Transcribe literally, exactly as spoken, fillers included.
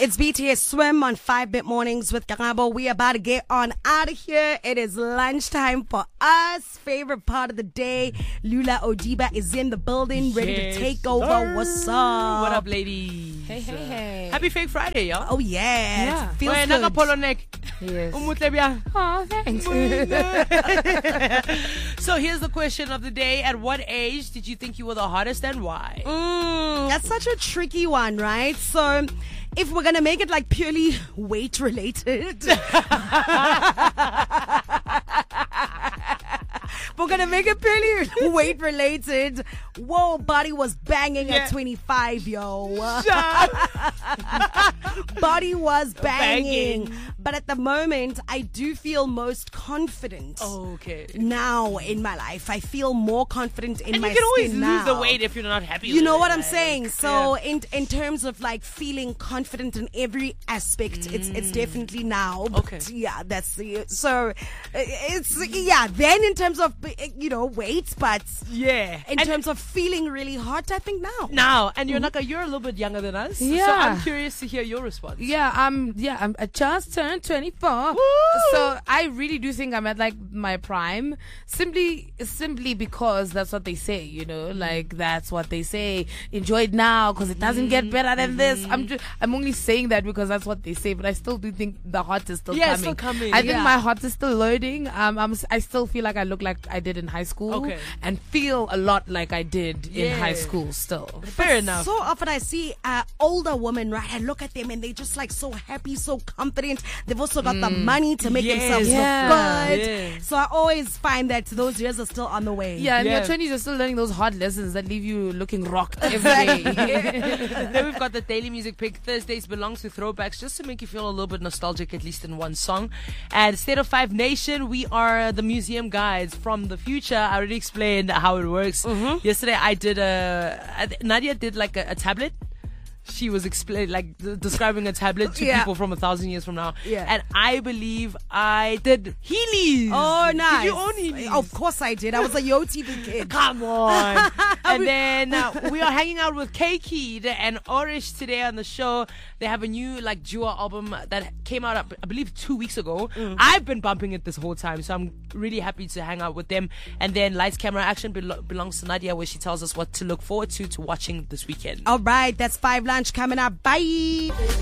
It's B T S Swim on five Bit Mornings with Karabo. We about to get on out of here. It is lunchtime for us. Favorite part of the day. Lula Odiba is in the building, ready Yes, to take over. sir. What's up? What up, ladies? Hey, hey, hey. Happy Fake Friday, y'all. Oh, yeah. Yeah. It feels Wait, good. naka polo neck. Yes. Umutle bya? Oh, thanks. So here's the question of the day. At what age did you think you were the hottest and why? Mm, that's such a tricky one, right? So, if we're gonna make it like purely weight related, we're gonna make it purely weight related. Whoa, body was banging Yeah. at twenty-five, yo. Body was banging. Banging. But at the moment, I do feel most confident. Okay. Now in my life, I feel more confident in And my you can always skin lose now. the weight if you're not happy You with know it, what I'm like, saying? So yeah. in in terms of like feeling confident in every aspect, it's it's definitely now. But Okay. yeah, that's the so uh, it's yeah. Then in terms of you know weight, but Yeah. in And terms of feeling really hot, I think now. now, and you're Naka, you're a little bit younger than us. So Yeah. I'm curious to hear your response. Yeah, um, yeah, I'm, I just turned twenty-four. Woo! So I really do think I'm at like my prime, simply, simply because that's what they say, you know, like that's what they say. Enjoy it now because it doesn't get better than this. I'm just, I'm only saying that because that's what they say, but I still do think the hot is still Yeah, coming. it's still coming, I think yeah. my hot is still loading. Um, I'm, s- I still feel like I look like I did in high school, Okay. and feel a lot like I did in Yeah. high school still. Fair enough. So often I see uh, older women, right? I look at them and they just like so happy, so confident. They've also got the money to make Yes. themselves Yeah. look good. Yes. So I always find that those years are still on the way. Yeah, in Yeah. your twenties, you're still learning those hard lessons that leave you looking rocked every day. Then we've got the Daily Music Pick. Thursdays belongs to throwbacks just to make you feel a little bit nostalgic, at least in one song. And State of Five Nation, we are the museum guides from the future. I already explained how it works. Yesterday I did a, I th- Nadia did like a, a tablet. She was explain like d- describing a tablet to Yeah. people from a thousand years from now. Yeah. And I believe I did Heelys. Oh, nice. Did you own Heelys? Of course I did. I was a Yo T V kid. Come on. And then uh, we are hanging out with K-Kid and Orish today on the show. They have a new like duo album that came out, I believe, two weeks ago. I've been bumping it this whole time, so I'm really happy to hang out with them. And then Lights, Camera, Action belo- belongs to Nadia, where she tells us what to look forward to to watching this weekend. All right, that's five lunch coming up. Bye.